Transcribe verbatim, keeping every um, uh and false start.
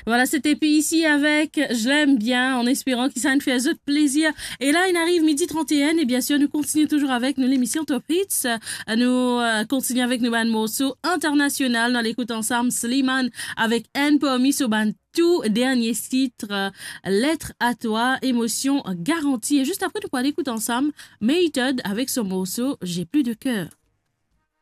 Voilà, c'était P ici avec Je l'aime bien, en espérant que ça nous fait un plaisir. Et là, il arrive midi trente et un, et bien sûr, nous continuons toujours avec nous l'émission Top Hits. Nous euh, continuons avec nous un morceau international dans l'écoute ensemble. Slimane avec N parmi sur ban tout dernier titre, euh, Lettre à toi, émotion garantie. Et juste après, nous pourrons écouter ensemble Mated avec son morceau J'ai plus de cœur.